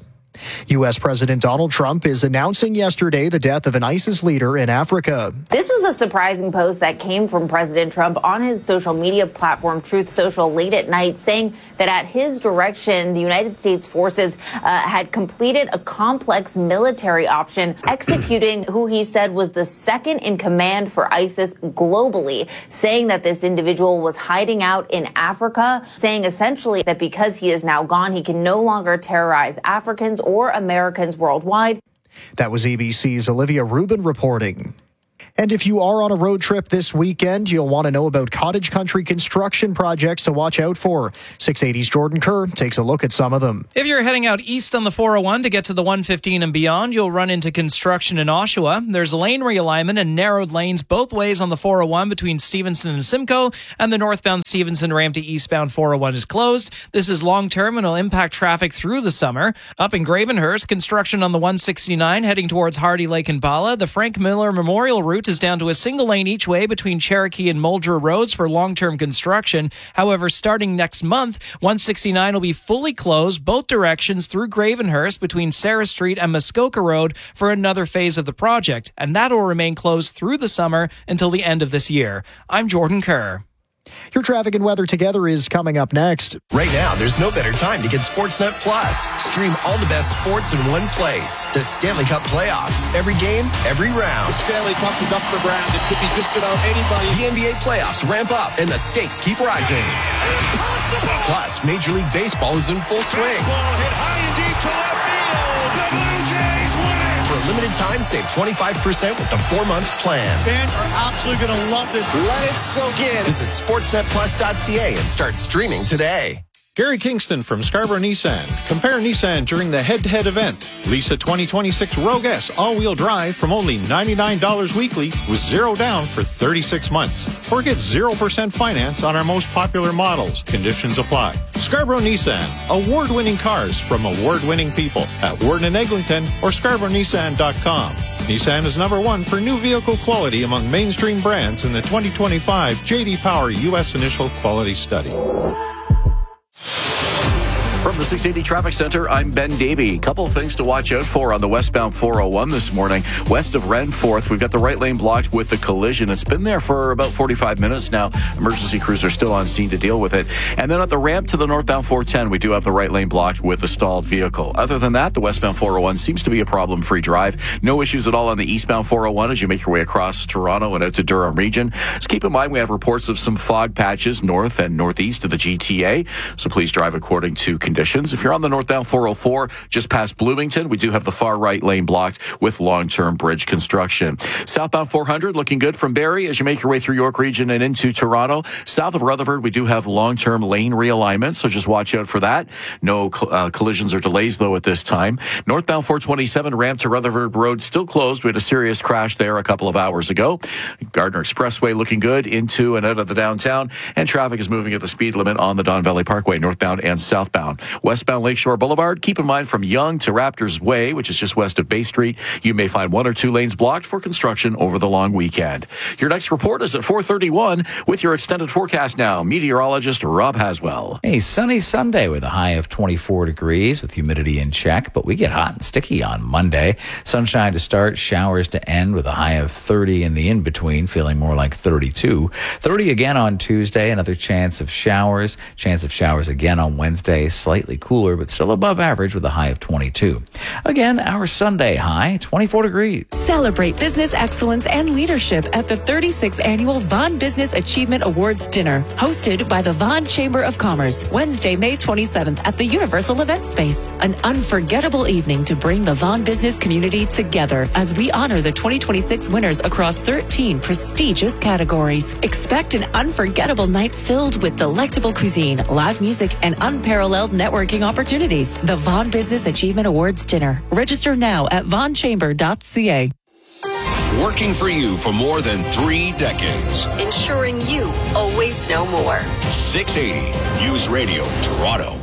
U S President Donald Trump is announcing yesterday the death of an ISIS leader in Africa. This was a surprising post that came from President Trump on his social media platform, Truth Social, late at night, saying that at his direction, the United States forces uh, had completed a complex military option, executing who he said was the second in command for ISIS globally, saying that this individual was hiding out in Africa, saying essentially that because he is now gone, he can no longer terrorize Africans or Americans worldwide. That was A B C's Olivia Rubin reporting. And if you are on a road trip this weekend, you'll want to know about cottage country construction projects to watch out for. six eighty's Jordan Kerr takes a look at some of them. If you're heading out east on the four oh one to get to the one fifteen and beyond, you'll run into construction in Oshawa. There's lane realignment and narrowed lanes both ways on the four oh one between Stevenson and Simcoe, and the northbound Stevenson ramp to eastbound four oh one is closed. This is long-term and will impact traffic through the summer. Up in Gravenhurst, construction on the one sixty-nine heading towards Hardy Lake and Bala. The Frank Miller Memorial route is down to a single lane each way between Cherokee and Muldra roads for long-term construction. However, starting next month, one sixty-nine will be fully closed both directions through Gravenhurst between Sarah Street and Muskoka Road for another phase of the project, and that will remain closed through the summer until the end of this year. I'm Jordan Kerr. Your traffic and weather together is coming up next. Right now, there's no better time to get Sportsnet Plus. Stream all the best sports in one place. The Stanley Cup playoffs. Every game, every round. The Stanley Cup is up for grabs. It could be just about anybody. The N B A playoffs ramp up and the stakes keep rising. Impossible. Plus, Major League Baseball is in full swing. Baseball hit high and deep to left field. The Blue Jays win. For a limited time, save twenty-five percent with the four-month plan. Fans are absolutely going to love this. Let it soak in. Visit sportsnet plus dot c a and start streaming today. Gary Kingston from Scarborough Nissan. Compare Nissan during the head-to-head event. Lease a twenty twenty-six Rogue S all-wheel drive from only ninety-nine dollars weekly with zero down for thirty-six months. Or get zero percent finance on our most popular models. Conditions apply. Scarborough Nissan. Award-winning cars from award-winning people at Warden and Eglinton or scarborough nissan dot com. Nissan is number one for new vehicle quality among mainstream brands in the twenty twenty-five J D Power U S Initial Quality Study. From the six eighty Traffic Center, I'm Ben Davey. Couple of things to watch out for on the westbound four oh one this morning. West of Renforth, we've got the right lane blocked with the collision. It's been there for about forty-five minutes now. Emergency crews are still on scene to deal with it. And then at the ramp to the northbound four ten, we do have the right lane blocked with a stalled vehicle. Other than that, the westbound four oh one seems to be a problem-free drive. No issues at all on the eastbound four oh one as you make your way across Toronto and out to Durham region. Just keep in mind we have reports of some fog patches north and northeast of the G T A, so please drive according to conditions. If you're on the northbound four oh four, just past Bloomington, we do have the far right lane blocked with long-term bridge construction. Southbound four hundred looking good from Barrie as you make your way through York region and into Toronto. South of Rutherford, we do have long-term lane realignment, so just watch out for that. No uh, collisions or delays, though, at this time. Northbound four twenty-seven ramp to Rutherford Road still closed. We had a serious crash there a couple of hours ago. Gardner Expressway looking good into and out of the downtown, and traffic is moving at the speed limit on the Don Valley Parkway, northbound and southbound. Westbound Lakeshore Boulevard, keep in mind from Yonge to Raptors Way, which is just west of Bay Street, you may find one or two lanes blocked for construction over the long weekend. Your next report is at four thirty-one with your extended forecast now. Meteorologist Rob Haswell. A sunny Sunday with a high of twenty-four degrees with humidity in check, but we get hot and sticky on Monday. Sunshine to start, showers to end with a high of thirty in the in-between, feeling more like thirty-two. thirty again on Tuesday, another chance of showers. Chance of showers again on Wednesday, slightly cooler, but still above average with a high of twenty-two. Again, our Sunday high, twenty-four degrees. Celebrate business excellence and leadership at the thirty-sixth Annual Vaughan Business Achievement Awards Dinner, hosted by the Vaughan Chamber of Commerce, Wednesday, May twenty-seventh at the Universal Event Space. An unforgettable evening to bring the Vaughan business community together as we honor the twenty twenty-six winners across thirteen prestigious categories. Expect an unforgettable night filled with delectable cuisine, live music, and unparalleled networking opportunities. The Vaughan Business Achievement Awards Dinner. Register now at vaughan chamber dot c a. Working for you for more than three decades. Ensuring you always know more. six eighty News Radio Toronto.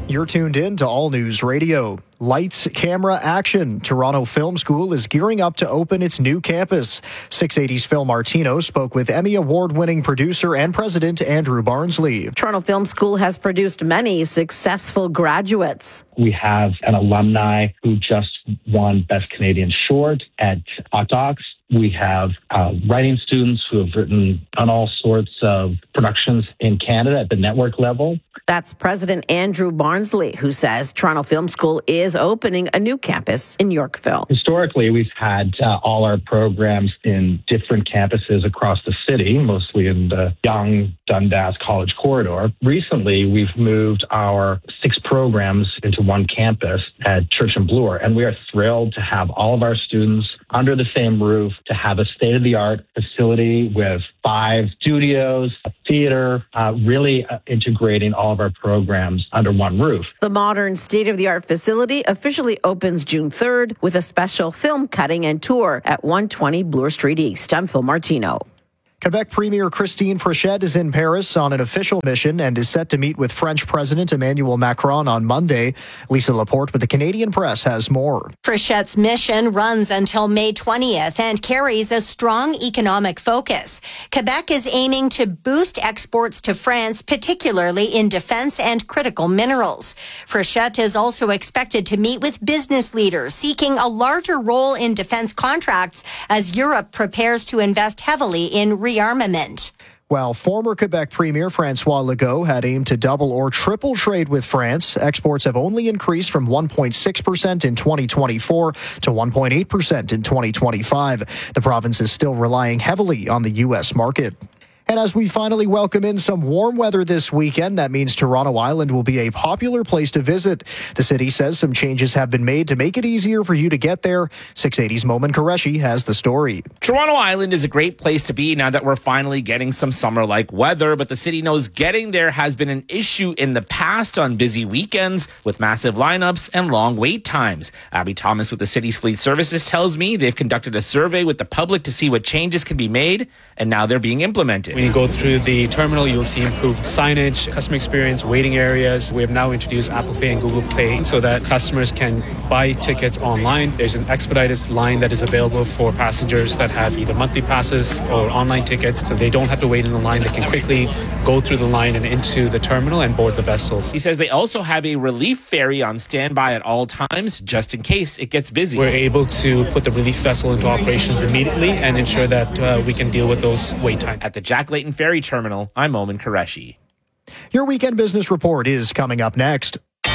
You're tuned in to All News Radio. Lights, camera, action. Toronto Film School is gearing up to open its new campus. six eighty's Phil Martino spoke with Emmy Award-winning producer and president Andrew Barnsley. Toronto Film School has produced many successful graduates. We have an alumni who just won Best Canadian Short at Octox. We have uh, writing students who have written on all sorts of productions in Canada at the network level. That's President Andrew Barnsley, who says Toronto Film School is opening a new campus in Yorkville. Historically, we've had uh, all our programs in different campuses across the city, mostly in the Yonge Dundas College corridor. Recently, we've moved our six programs into one campus at Church and Bloor, and we are thrilled to have all of our students under the same roof, to have a state-of-the-art facility with five studios, a theater, uh, really uh, integrating all of our programs under one roof. The modern state-of-the-art facility officially opens June third with a special film cutting and tour at one twenty Bloor Street East. I'm Phil Martino. Quebec Premier Christine Frechette is in Paris on an official mission and is set to meet with French President Emmanuel Macron on Monday. Lisa Laporte with the Canadian Press has more. Frechette's mission runs until May twentieth and carries a strong economic focus. Quebec is aiming to boost exports to France, particularly in defense and critical minerals. Frechette is also expected to meet with business leaders seeking a larger role in defense contracts as Europe prepares to invest heavily in rearmament. While former Quebec Premier François Legault had aimed to double or triple trade with France, exports have only increased from one point six percent in twenty twenty-four to one point eight percent in twenty twenty-five. The province is still relying heavily on the U S market. And as we finally welcome in some warm weather this weekend, that means Toronto Island will be a popular place to visit. The city says some changes have been made to make it easier for you to get there. six eighty's Momin Qureshi has the story. Toronto Island is a great place to be now that we're finally getting some summer-like weather, but the city knows getting there has been an issue in the past on busy weekends with massive lineups and long wait times. Abby Thomas with the city's fleet services tells me they've conducted a survey with the public to see what changes can be made, and now they're being implemented. When you go through the terminal, you'll see improved signage, customer experience, waiting areas. We have now introduced Apple Pay and Google Pay so that customers can buy tickets online. There's an expedited line that is available for passengers that have either monthly passes or online tickets, so they don't have to wait in the line. They can quickly go through the line and into the terminal and board the vessels. He says they also have a relief ferry on standby at all times, just in case it gets busy. We're able to put the relief vessel into operations immediately and ensure that uh, we can deal with those wait times. At the Jack Layton Ferry Terminal, I'm Momin Qureshi. Your weekend business report is coming up next.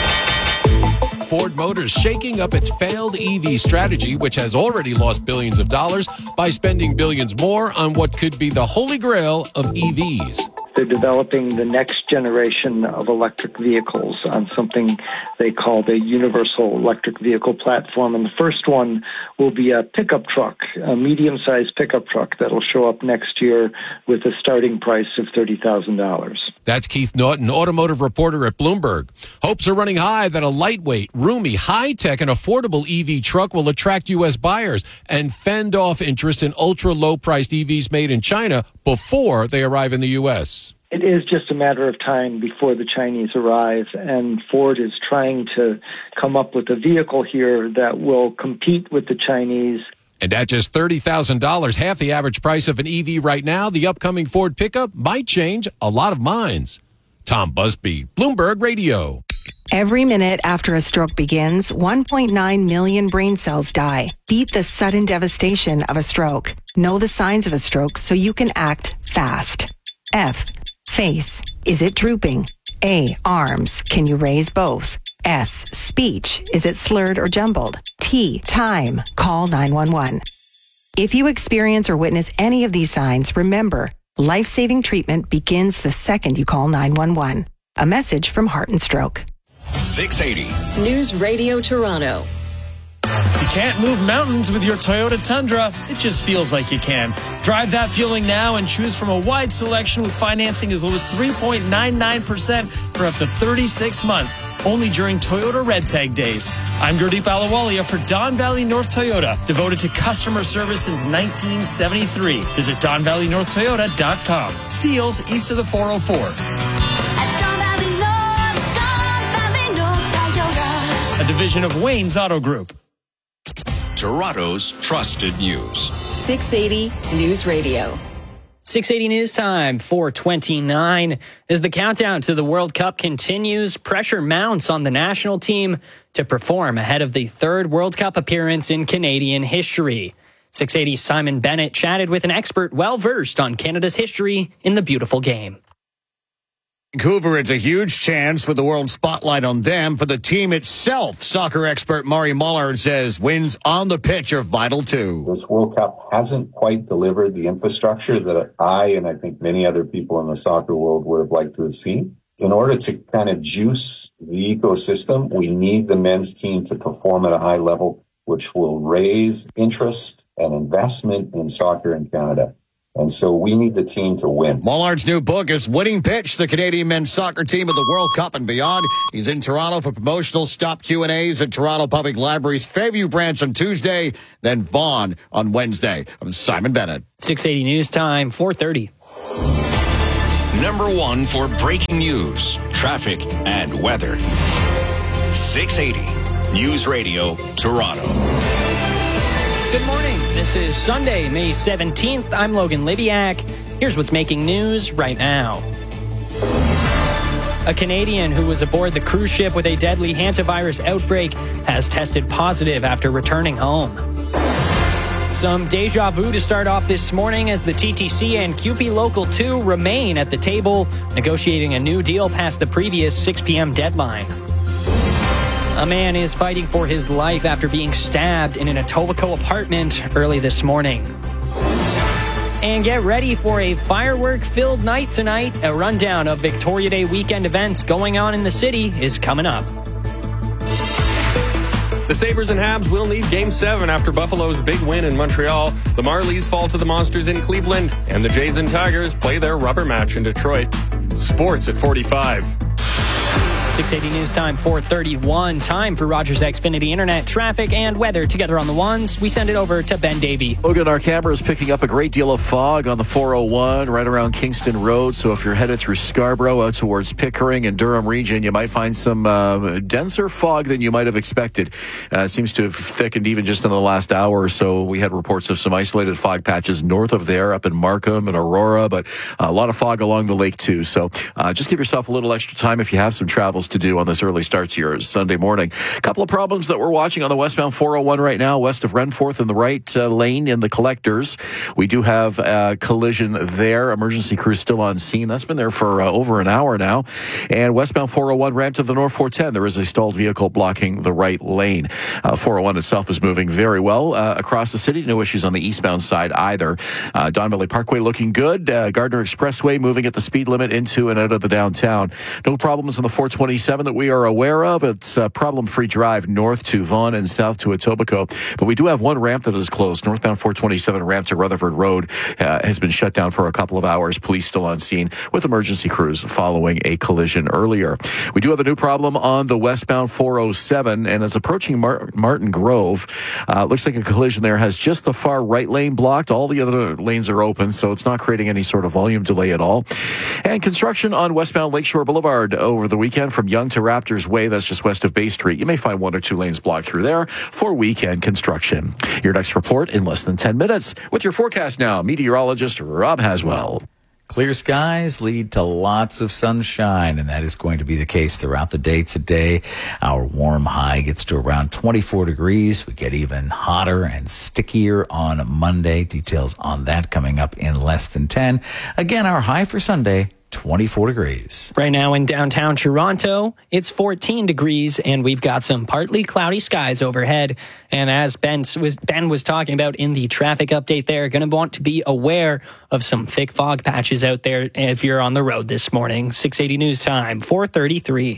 Ford Motors shaking up its failed E V strategy, which has already lost billions of dollars, by spending billions more on what could be the holy grail of E Vs. They're developing the next generation of electric vehicles on something they call the Universal Electric Vehicle Platform. And the first one will be a pickup truck, a medium-sized pickup truck that'll show up next year with a starting price of thirty thousand dollars. That's Keith Norton, automotive reporter at Bloomberg. Hopes are running high that a lightweight, roomy, high-tech, and affordable E V truck will attract U S buyers and fend off interest in ultra-low-priced E Vs made in China before they arrive in the U S. It is just a matter of time before the Chinese arrive, and Ford is trying to come up with a vehicle here that will compete with the Chinese. And at just thirty thousand dollars, half the average price of an E V right now, the upcoming Ford pickup might change a lot of minds. Tom Busby, Bloomberg Radio. Every minute after a stroke begins, one point nine million brain cells die. Beat the sudden devastation of a stroke. Know the signs of a stroke so you can act fast. F. Face. Is it drooping? A. Arms. Can you raise both? S. Speech. Is it slurred or jumbled? T. Time. Call nine one one. If you experience or witness any of these signs, remember, life-saving treatment begins the second you call nine one one. A message from Heart and Stroke. six eighty News Radio Toronto. You can't move mountains with your Toyota Tundra. It just feels like you can. Drive that feeling now and choose from a wide selection with financing as low as three point nine nine percent for up to thirty-six months, only during Toyota Red Tag Days. I'm Gurdeep Ahluwalia for Don Valley North Toyota, devoted to customer service since nineteen seventy-three. Visit don valley north toyota dot com. Steeles east of the four oh four. At Don Valley North, Don Valley North. a division of Wayne's Auto Group. Toronto's trusted news. six eighty News Radio. six eighty News Time, four twenty-nine. As the countdown to the World Cup continues, pressure mounts on the national team to perform ahead of the third World Cup appearance in Canadian history. six eighty's Simon Bennett chatted with an expert well-versed on Canada's history in the beautiful game. Vancouver, it's a huge chance for the world spotlight on them. For the team itself, soccer expert Murray Mullard says wins on the pitch are vital too. This World Cup hasn't quite delivered the infrastructure that I and I think many other people in the soccer world would have liked to have seen. In order to kind of juice the ecosystem, we need the men's team to perform at a high level, which will raise interest and investment in soccer in Canada. And so we need the team to win. Mullard's new book is Winning Pitch, the Canadian men's soccer team of the World Cup and beyond. He's in Toronto for promotional stop Q and A's at Toronto Public Library's Fairview branch on Tuesday, then Vaughan on Wednesday. I'm Simon Bennett. six eighty News Time, four thirty. Number one for breaking news, traffic, and weather. six eighty News Radio, Toronto. Good morning. This is Sunday, May seventeenth. I'm Logan Libiak. Here's what's making news right now. A Canadian who was aboard the cruise ship with a deadly hantavirus outbreak has tested positive after returning home. Some deja vu to start off this morning as the T T C and C U P E Local two remain at the table, negotiating a new deal past the previous six p.m. deadline. A man is fighting for his life after being stabbed in an Etobicoke apartment early this morning. And get ready for a firework-filled night tonight. A rundown of Victoria Day weekend events going on in the city is coming up. The Sabres and Habs will need Game seven after Buffalo's big win in Montreal. The Marlies fall to the Monsters in Cleveland, and the Jays and Tigers play their rubber match in Detroit. Sports at forty-five. six eighty News Time, four thirty-one. Time for Rogers Xfinity Internet traffic and weather together on the ones. We send it over to Ben Davey. Logan, our camera is picking up a great deal of fog on the four oh one right around Kingston Road. So if you're headed through Scarborough out towards Pickering and Durham region, you might find some uh, denser fog than you might have expected. Uh, seems to have thickened even just in the last hour or so. We had reports of some isolated fog patches north of there, up in Markham and Aurora, but a lot of fog along the lake too. So uh, just give yourself a little extra time if you have some travels to do on this early start to your Sunday morning. A couple of problems that we're watching on the westbound four oh one right now, west of Renforth in the right uh, lane in the collectors. We do have a collision there. Emergency crew still on scene. That's been there for uh, over an hour now. And westbound four oh one ramp to the North four ten. There is a stalled vehicle blocking the right lane. Uh, four oh one itself is moving very well uh, across the city. No issues on the eastbound side either. Uh, Don Valley Parkway looking good. Uh, Gardner Expressway moving at the speed limit into and out of the downtown. No problems on the four twenty-seven that we are aware of. It's a problem-free drive north to Vaughan and south to Etobicoke. But we do have one ramp that is closed. Northbound four twenty-seven ramp to Rutherford Road uh, has been shut down for a couple of hours. Police still on scene with emergency crews following a collision earlier. We do have a new problem on the westbound four oh seven, and it's approaching Mar- Martin Grove. Uh, looks like a collision there has just the far right lane blocked. All the other lanes are open, so it's not creating any sort of volume delay at all. And construction on westbound Lakeshore Boulevard over the weekend from Yonge to Raptors Way. That's just west of Bay Street. You may find one or two lanes blocked through there for weekend construction. Your next report in less than ten minutes with your forecast now. Meteorologist Rob Haswell. Clear skies lead to lots of sunshine, and that is going to be the case throughout the day today. Our warm high gets to around twenty-four degrees. We get even hotter and stickier on Monday. Details on that coming up in less than ten. Again, our high for Sunday, twenty-four degrees. Right now in downtown Toronto, it's fourteen degrees, and we've got some partly cloudy skies overhead. And as Ben was, Ben was talking about in the traffic update there, going to want to be aware of some thick fog patches out there if you're on the road this morning. six eighty News Time, four thirty-three.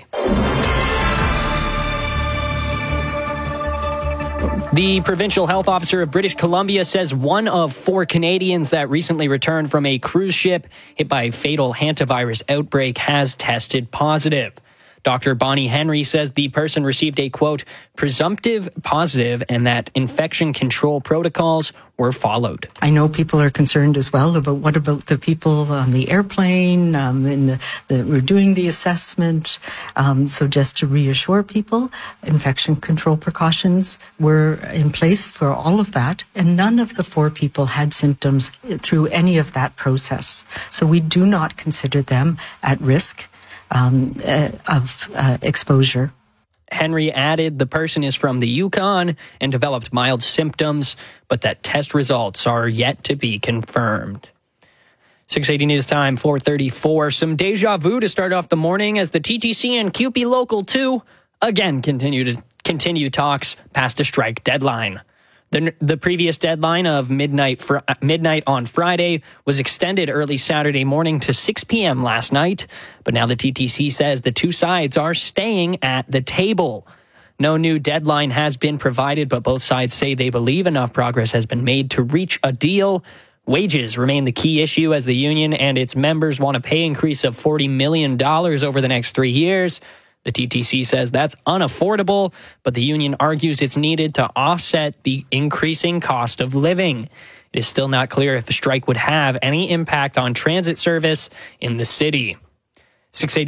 The provincial health officer of British Columbia says one of four Canadians that recently returned from a cruise ship hit by a fatal hantavirus outbreak has tested positive. Doctor Bonnie Henry says the person received a, quote, presumptive positive and that infection control protocols were followed. I know people are concerned as well about what about the people on the airplane, um, and the, the, we're doing the assessment. Um, so just to reassure people, infection control precautions were in place for all of that, and none of the four people had symptoms through any of that process. So we do not consider them at risk um, uh, of uh, exposure. Henry added the person is from the Yukon and developed mild symptoms, but that test results are yet to be confirmed. six eighty News Time, four thirty-four. Some deja vu to start off the morning as the T T C and C U P E Local two again continue to continue talks past a strike deadline. The, the previous deadline of midnight fr- midnight on Friday was extended early Saturday morning to six p.m. last night, but now the T T C says the two sides are staying at the table. No new deadline has been provided, but both sides say they believe enough progress has been made to reach a deal. Wages remain the key issue as the union and its members want a pay increase of forty million dollars over the next three years. The T T C says that's unaffordable, but the union argues it's needed to offset the increasing cost of living. It is still not clear if a strike would have any impact on transit service in the city. six eighty